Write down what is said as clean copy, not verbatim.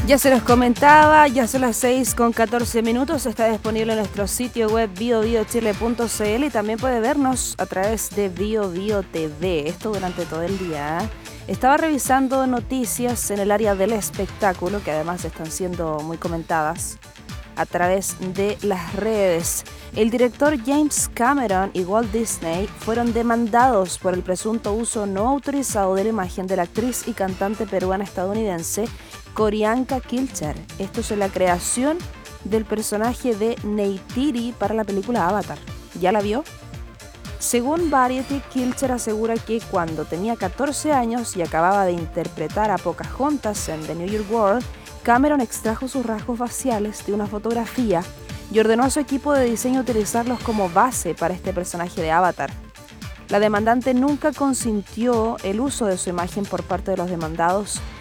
Ya se los comentaba, ya son las 6:14. Está disponible en nuestro sitio web biobiochile.cl y también puede vernos a través de BioBio TV. Esto durante todo el día. Estaba revisando noticias en el área del espectáculo, que además están siendo muy comentadas a través de las redes. El director James Cameron y Walt Disney fueron demandados por el presunto uso no autorizado de la imagen de la actriz y cantante peruana estadounidense Q'orianka Kilcher. Esto es en la creación del personaje de Neytiri para la película Avatar. ¿Ya la vio? Según Variety, Kilcher asegura que cuando tenía 14 años y acababa de interpretar a Pocahontas en The New York World, Cameron extrajo sus rasgos faciales de una fotografía y ordenó a su equipo de diseño utilizarlos como base para este personaje de Avatar. La demandante nunca consintió el uso de su imagen por parte de los demandados